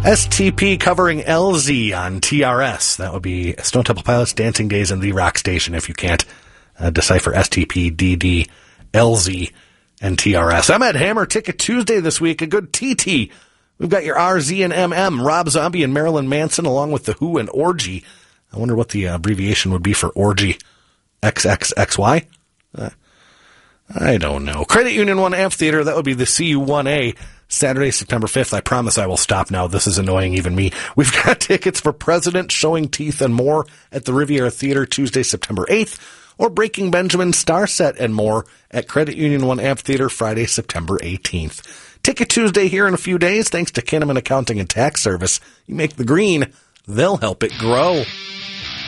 STP covering LZ on TRS. That would be Stone Temple Pilots, Dancing Days, and The Rock Station if you can't decipher STP, DD, LZ, and TRS. I'm at Hammer Ticket Tuesday this week. A good TT. We've got your RZ and MM, Rob Zombie and Marilyn Manson, along with The Who and Orgy. I wonder what the abbreviation would be for Orgy. XXXY? I don't know. Credit Union 1 Amphitheater, that would be the CU1A, Saturday, September 5th. I promise I will stop now. This is annoying even me. We've got tickets for President, Showing Teeth, and more at the Riviera Theater Tuesday, September 8th, or Breaking Benjamin, Star Set, and more at Credit Union 1 Amphitheater Friday, September 18th. Ticket Tuesday here in a few days, thanks to Kinnaman Accounting and Tax Service. You make the green, they'll help it grow.